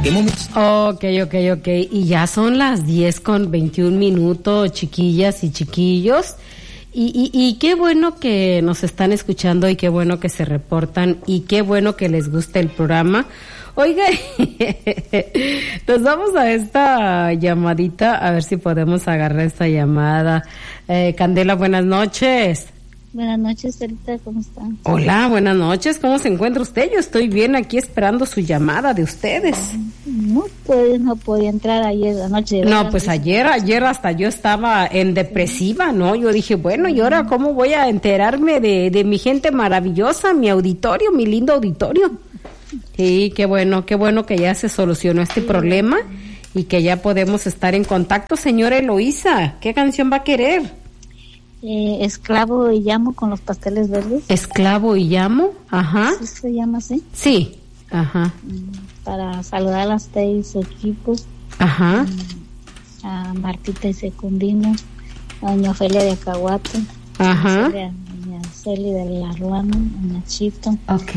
qué momento. Ok. Y ya son las 10:21, chiquillas y chiquillos. Y qué bueno que nos están escuchando y qué bueno que se reportan y qué bueno que les gusta el programa. Oiga, nos vamos a esta llamadita, a ver si podemos agarrar esta llamada. Candela, buenas noches. Buenas noches, Sarita, ¿cómo están? Hola, buenas noches, ¿cómo se encuentra usted? Yo estoy bien aquí esperando su llamada de ustedes. No podía entrar ayer anoche. No, pues ayer hasta yo estaba en depresiva, ¿no? Yo dije, bueno, ¿y ahora cómo voy a enterarme de mi gente maravillosa, mi auditorio, mi lindo auditorio? Sí, qué bueno que ya se solucionó este problema y que ya podemos estar en contacto. Señora Eloísa, ¿qué canción va a querer? Esclavo y llamo con los pasteles verdes. Esclavo y llamo, ajá. ¿Sí se llama así? Sí, ajá. Para saludar a usted y su equipo. Ajá. A Martita y Secundino, a doña Ofelia de Acahuate. Ajá. A doña Celi de la Ruana, a Nachito. Ok.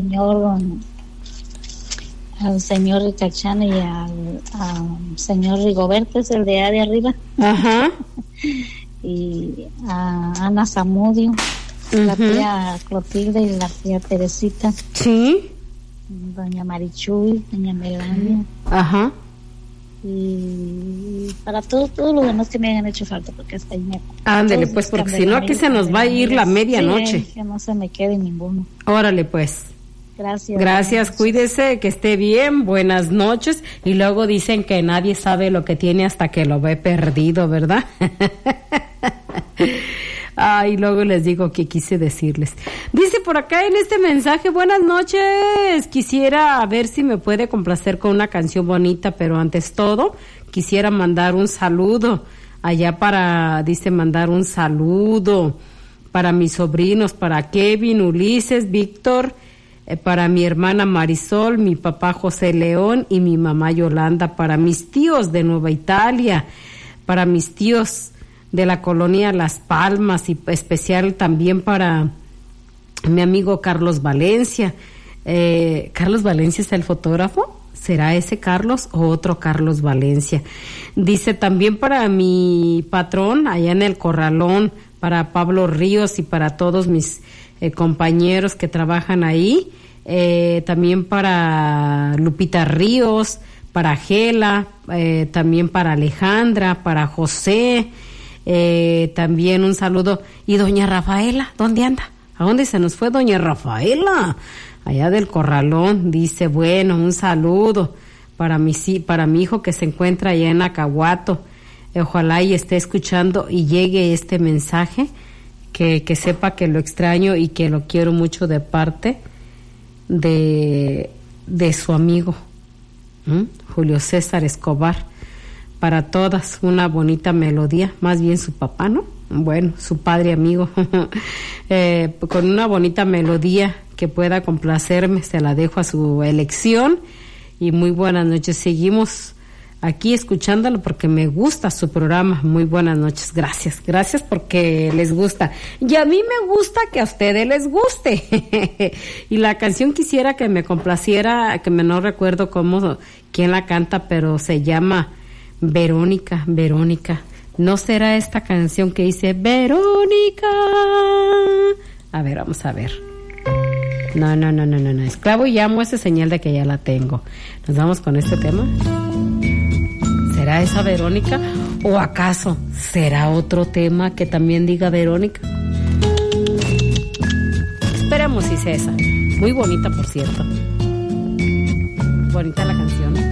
Al señor Ricachano y al señor Rigoberto, es el de A de arriba. Ajá. Y a Ana Zamudio, la tía Clotilde y la tía Teresita. Sí. Doña Marichuy, doña Melania. Ajá. Y para todos los demás que me hayan hecho falta, porque hasta ahí me... Ándele, pues, porque si no aquí se nos va a ir la medianoche. Sí, que no se me quede ninguno. Órale, pues. Gracias, cuídese, que esté bien, buenas noches. Y luego dicen que nadie sabe lo que tiene hasta que lo ve perdido, ¿verdad? Ay, luego les digo que quise decirles. Dice por acá en este mensaje, buenas noches, quisiera ver si me puede complacer con una canción bonita, pero antes todo, quisiera mandar un saludo mandar un saludo para mis sobrinos, para Kevin, Ulises, Víctor, para mi hermana Marisol, mi papá José León y mi mamá Yolanda, para mis tíos de Nueva Italia, para mis tíos de la colonia Las Palmas y especial también para mi amigo Carlos Valencia. ¿Carlos Valencia es el fotógrafo? ¿Será ese Carlos o otro Carlos Valencia? Dice también para mi patrón allá en el Corralón, para Pablo Ríos y para todos mis compañeros que trabajan ahí, también para Lupita Ríos, para Gela, también para Alejandra, para José, también un saludo. ¿Y doña Rafaela? ¿Dónde anda? ¿A dónde se nos fue doña Rafaela? Allá del Corralón. Dice, bueno, un saludo para mi hijo que se encuentra allá en Acahuato. Ojalá y esté escuchando y llegue este mensaje, que sepa que lo extraño y que lo quiero mucho de parte de su amigo Julio César Escobar. Para todas una bonita melodía, más bien su papá, ¿no? Bueno, su padre amigo, con una bonita melodía que pueda complacerme, se la dejo a su elección. Y muy buenas noches, seguimos aquí escuchándolo porque me gusta su programa. Muy buenas noches, gracias porque les gusta y a mí me gusta que a ustedes les guste. Y la canción quisiera que me complaciera, que no recuerdo quién la canta, pero se llama Verónica. ¿No será esta canción que dice Verónica? A ver, vamos a ver. No. Esclavo y llamo, esa señal de que ya la tengo. Nos vamos con este tema. ¿Será esa Verónica? ¿O acaso será otro tema que también diga Verónica? Esperemos si sea esa. Muy bonita, por cierto. Bonita la canción.